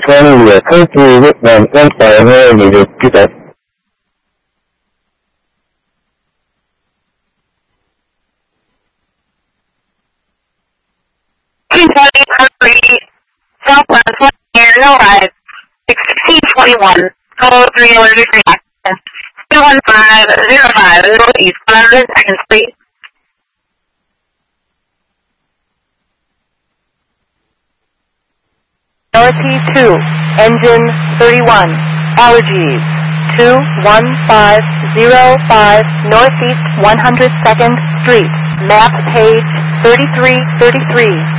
California Country Whitman Empire University. Kentucky Country Southwest 1 Air No Ride 1621 code 3 allergic reaction 21505 Northeast 102nd Street. Northeast 2, engine 31, allergies 21505 Northeast 102nd Street, map page 3333.